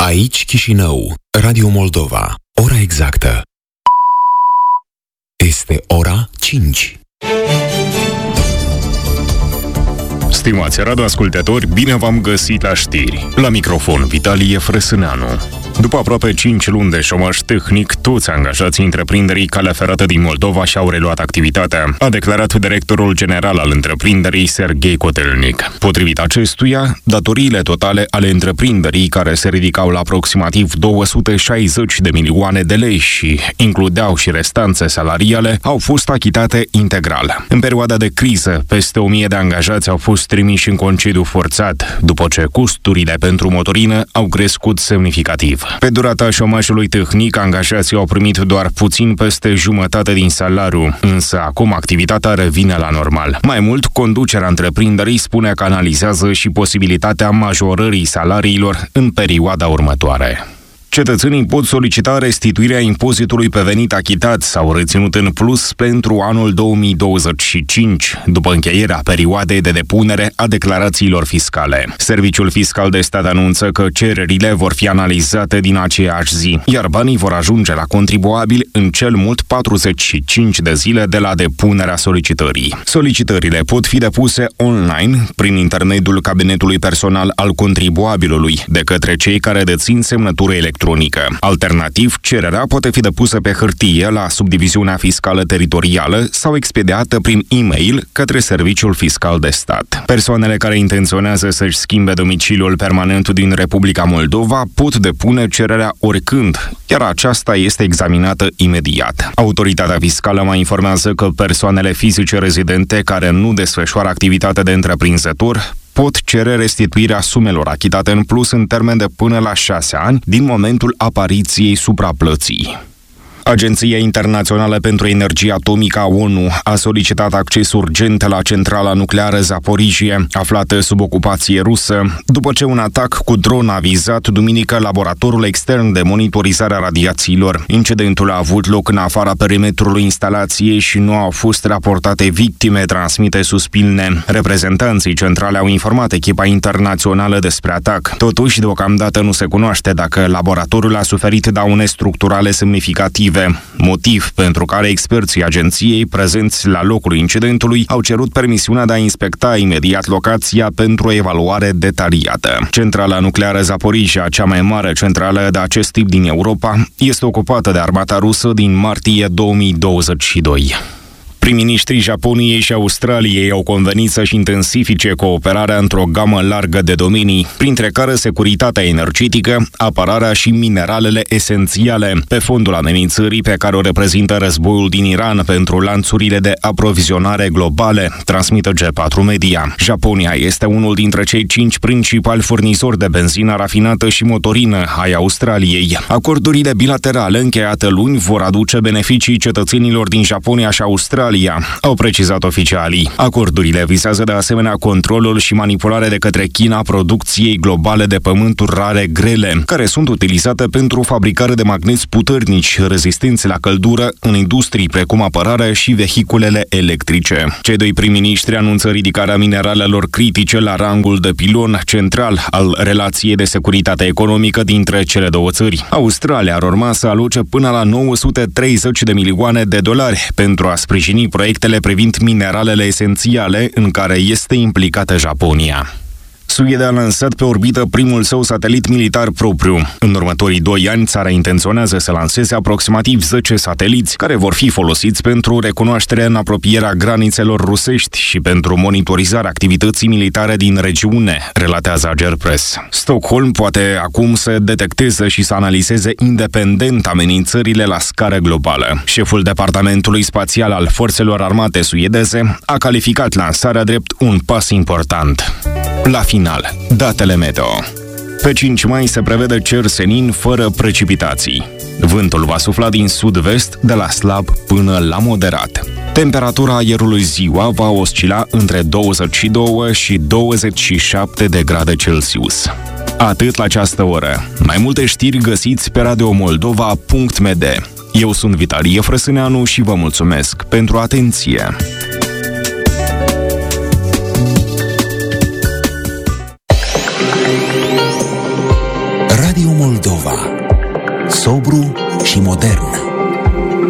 Aici Chișinău, Radio Moldova. Ora exactă este ora 5. Stimați radioascultători, bine v-am găsit la știri. La microfon, Vitalie Frăsâneanu. După aproape 5 luni de șomaj tehnic, toți angajații întreprinderii Calea Ferată din Moldova și-au reluat activitatea, a declarat directorul general al întreprinderii, Serghei Cotelnic. Potrivit acestuia, datoriile totale ale întreprinderii, care se ridicau la aproximativ 260 de milioane de lei și includeau și restanțe salariale, au fost achitate integral. În perioada de criză, peste 1000 de angajați au fost trimiși în concediu forțat, după ce costurile pentru motorină au crescut semnificativ. Pe durata șomajului tehnic, angajații au primit doar puțin peste jumătate din salariu, însă acum activitatea revine la normal. Mai mult, conducerea întreprinderii spune că analizează și posibilitatea majorării salariilor în perioada următoare. Cetățenii pot solicita restituirea impozitului pe venit achitat sau reținut în plus pentru anul 2025, după încheierea perioadei de depunere a declarațiilor fiscale. Serviciul Fiscal de Stat anunță că cererile vor fi analizate din aceeași zi, iar banii vor ajunge la contribuabil în cel mult 45 de zile de la depunerea solicitării. Solicitările pot fi depuse online, prin intermediul cabinetului personal al contribuabilului, de către cei care dețin semnătură electronică. Alternativ, cererea poate fi depusă pe hârtie la subdiviziunea fiscală teritorială sau expediată prin e-mail către Serviciul Fiscal de Stat. Persoanele care intenționează să-și schimbe domiciliul permanent din Republica Moldova pot depune cererea oricând, iar aceasta este examinată imediat. Autoritatea fiscală mai informează că persoanele fizice rezidente care nu desfășoară activitate de întreprinzător pot cere restituirea sumelor achitate în plus în termen de până la 6 ani din momentul apariției supraplății. Agenția Internațională pentru Energie Atomică a ONU a solicitat acces urgent la centrala nucleară Zaporijie, aflată sub ocupație rusă, după ce un atac cu dron a vizat duminică laboratorul extern de monitorizare a radiațiilor. Incidentul a avut loc în afara perimetrului instalației și nu au fost raportate victime, transmite Suspilne. Reprezentanții centrale au informat echipa internațională despre atac. Totuși, deocamdată nu se cunoaște dacă laboratorul a suferit daune structurale semnificative, motiv pentru care experții agenției prezenți la locul incidentului au cerut permisiunea de a inspecta imediat locația pentru o evaluare detaliată. Centrala nucleară Zaporijia, cea mai mare centrală de acest tip din Europa, este ocupată de armata rusă din martie 2022. Prim-ministrii Japoniei și Australiei au convenit să-și intensifice cooperarea într-o gamă largă de domenii, printre care securitatea energetică, apărarea și mineralele esențiale, pe fondul amenințării pe care o reprezintă războiul din Iran pentru lanțurile de aprovizionare globale, transmite G4 Media. Japonia este unul dintre cei 5 principali furnizori de benzină rafinată și motorină ai Australiei. Acordurile bilaterale încheiate luni vor aduce beneficii cetățenilor din Japonia și Australia, au precizat oficialii. Acordurile vizează de asemenea controlul și manipularea de către China producției globale de pământuri rare grele, care sunt utilizate pentru fabricare de magneți puternici rezistenți la căldură în industrii precum apărarea și vehiculele electrice. Cei doi prim-ministri anunță ridicarea mineralelor critice la rangul de pilon central al relației de securitate economică dintre cele două țări. Australia ar urma să aloce până la 930 de milioane de dolari pentru a sprijini proiectele privind mineralele esențiale în care este implicată Japonia. Suedia a lansat pe orbită primul său satelit militar propriu. În următorii 2 ani, țara intenționează să lanseze aproximativ 10 sateliți, care vor fi folosiți pentru recunoașterea în apropierea granițelor rusești și pentru monitorizarea activității militare din regiune, relatează Agerpress. Stockholm poate acum să detecteze și să analizeze independent amenințările la scară globală. Șeful Departamentului Spațial al Forțelor Armate suedeze a calificat lansarea drept un pas important. La final, datele meteo. Pe 5 mai se prevede cer senin fără precipitații. Vântul va sufla din sud-vest, de la slab până la moderat. Temperatura aerului ziua va oscila între 22 și 27 de grade Celsius. Atât la această oră. Mai multe știri găsiți pe radiomoldova.md. Eu sunt Vitalie Frăsâneanu și vă mulțumesc pentru atenție. Radio Moldova. Sobru și modern.